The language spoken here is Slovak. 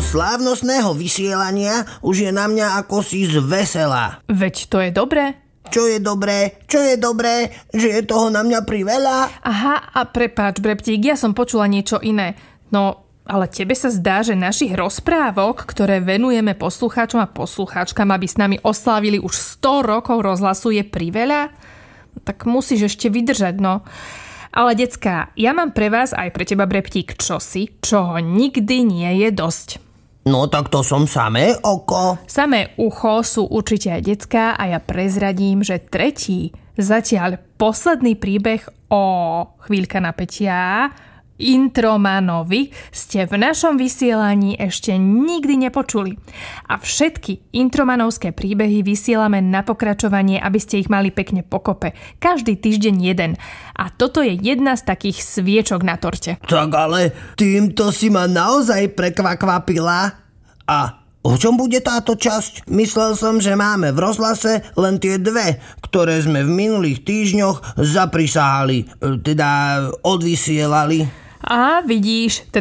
slávnostného vysielania už je na mňa ako si zvesela. Veď to je dobré. Čo je dobré? Že je toho na mňa priveľa? Aha, a prepáč, Breptík, ja som počula niečo iné. No, ale tebe sa zdá, že našich rozprávok, ktoré venujeme poslucháčom a poslucháčkam, aby s nami oslávili už 100 rokov rozhlasu, je priveľa? Tak musíš ešte vydržať, no. Ale decká, ja mám pre vás aj pre teba, Breptík, čosi, čoho nikdy nie je dosť. No tak to som samé oko. Samé ucho sú určite aj decká a ja prezradím, že tretí, zatiaľ posledný príbeh o chvíľka napätia, Intromanovi, ste v našom vysielaní ešte nikdy nepočuli. A všetky intromanovské príbehy vysielame na pokračovanie, aby ste ich mali pekne pokope. Každý týždeň jeden. A toto je jedna z takých sviečok na torte. Tak ale týmto si ma naozaj prekvapila. A o čom bude táto časť? Myslel som, že máme v rozhlase len tie dve, ktoré sme v minulých týždňoch zaprisahali, teda odvysielali. A vidíš,